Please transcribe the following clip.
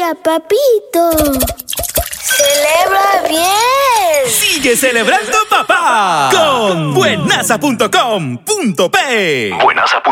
día, papito. ¡Celebra bien! ¡Sigue celebrando papá! Con buenaza.com.p. Buenaza.com.pe